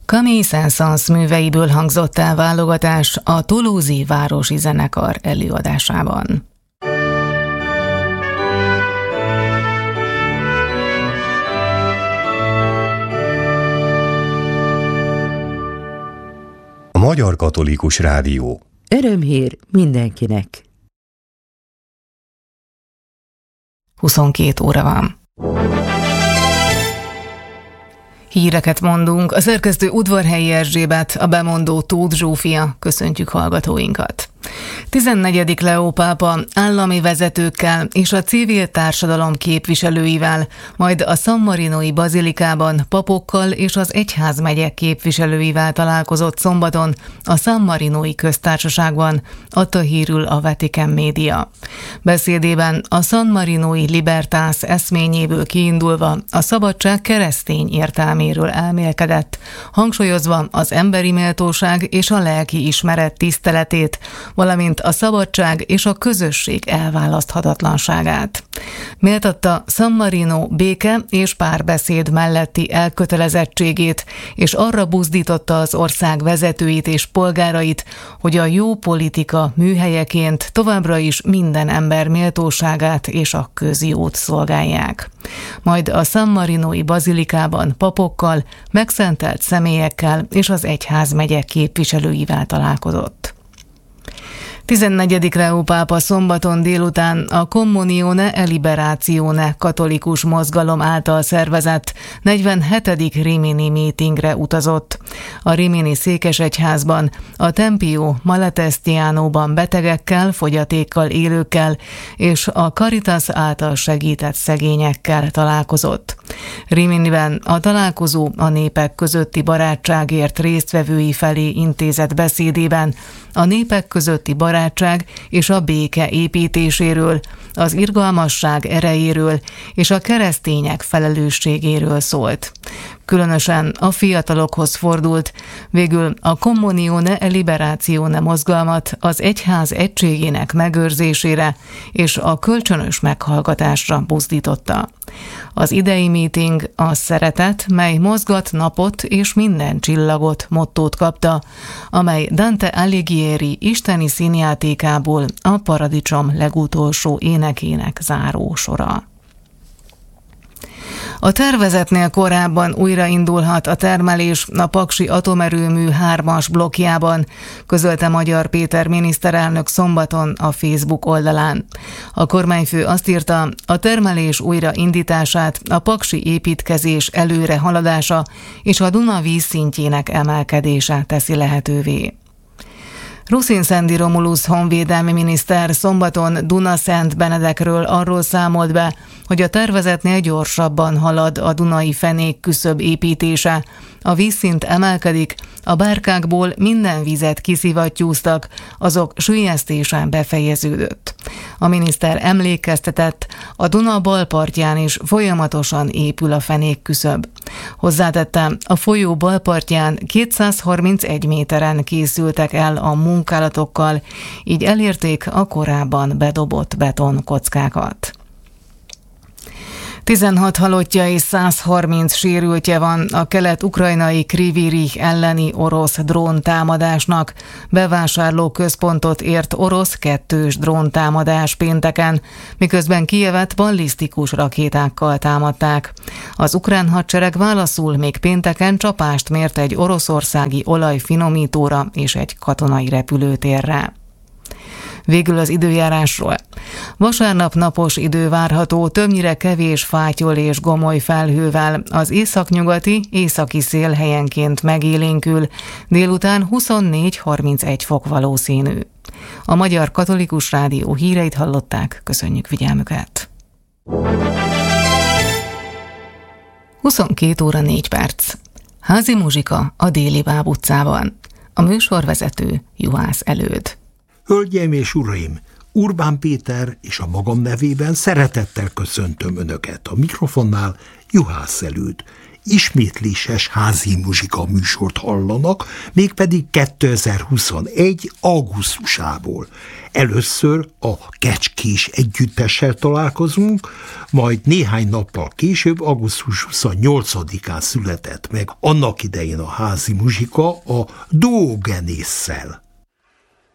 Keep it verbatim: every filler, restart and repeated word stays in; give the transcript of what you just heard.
Camille Saint-Saëns műveiből hangzott el válogatás a Toulouse-i Városi Zenekar előadásában. A Magyar Katolikus Rádió. Örömhír mindenkinek. huszonkét óra van. Híreket mondunk. A szerkesztő Udvarhelyi Erzsébet, a bemondó Tóth Zsófia. Köszöntjük hallgatóinkat. tizennegyedik Leó pápa állami vezetőkkel és a civil társadalom képviselőivel, majd a San Marinói bazilikában papokkal és az egyházmegyek képviselőivel találkozott szombaton a San Marinói köztársaságban, adta hírül a Vatican média. Beszédében a San Marinói Libertas eszményéből kiindulva a szabadság keresztény értelméről elmélkedett, hangsúlyozva az emberi méltóság és a lelki ismeret tiszteletét, valamint a szabadság és a közösség elválaszthatatlanságát. Méltatta San Marino béke és párbeszéd melletti elkötelezettségét, és arra buzdította az ország vezetőit és polgárait, hogy a jó politika műhelyeként továbbra is minden ember méltóságát és a közjót szolgálják. Majd a San Marinói bazilikában papokkal, megszentelt személyekkel és az egyházmegyek képviselőivel találkozott. tizennegyedik Leó pápa szombaton délután a Comunione e Liberazione katolikus mozgalom által szervezett negyvenhetedik Rimini meetingre utazott. A Rimini székesegyházban, a Tempio Malatestianóban betegekkel, fogyatékkal élőkkel és a Caritas által segített szegényekkel találkozott. Riminiben a találkozó a népek közötti barátságért résztvevői felé intézett beszédében a népek közötti barátság és a béke építéséről, az irgalmasság erejéről és a keresztények felelősségéről szólt. Különösen a fiatalokhoz fordult, végül a Comunione e Liberazione mozgalmat az egyház egységének megőrzésére és a kölcsönös meghallgatásra buzdította. Az idei meeting a szeretet, mely mozgat napot és minden csillagot mottót kapta, amely Dante Alighieri isteni színjátékából a Paradicsom legutolsó énekének záró sora. A tervezetnél korábban újraindulhat a termelés a Paksi atomerőmű hármas blokkjában, közölte Magyar Péter miniszterelnök szombaton a Facebook oldalán. A kormányfő azt írta, a termelés újraindítását a paksi építkezés előre haladása és a Duna vízszintjének emelkedése teszi lehetővé. Ruszin Szendi Romulusz honvédelmi miniszter szombaton Dunaszent Benedekről arról számolt be, hogy a tervezetnél gyorsabban halad a dunai fenék küszöb építése. A vízszint emelkedik, a bárkákból minden vizet kiszivattyúztak, azok süllyesztése befejeződött. A miniszter emlékeztetett, a Duna bal partján is folyamatosan épül a fenék küszöb. Hozzátette, a folyó bal partján kétszázharmincegy méteren készültek el a munkálatokkal, így elérték a korábban bedobott betonkockákat. tizenhat halottja és százharminc sérültje van a kelet-ukrajnai Kryvyi Rih elleni orosz dróntámadásnak. Bevásárlóközpontot ért orosz kettős dróntámadás pénteken, miközben Kijevet ballisztikus rakétákkal támadták. Az ukrán hadsereg válaszul még pénteken csapást mért egy oroszországi olajfinomítóra és egy katonai repülőtérre. Végül az időjárásról. Vasárnap napos idő várható, többnyire kevés fátyol és gomoly felhővel, az északnyugati, északi szél helyenként megélénkül, délután huszonnégy-harmincegy fok valószínű. A Magyar Katolikus Rádió híreit hallották, köszönjük figyelmüket. huszonkét óra négy perc. Házi muzsika a Déli Báb utcában. A műsorvezető Juhász Előd. Hölgyeim és uraim, Urbán Péter és a magam nevében szeretettel köszöntöm Önöket. A mikrofonnál Juhász Előd. ismétléses házi muzsika műsort hallanak, mégpedig kétezer-huszonegy. augusztusából. Először a Kecskés együttessel találkozunk, majd néhány nappal később, augusztus huszonnyolcadikán született meg annak idején a házi muzsika a Diogenésszel.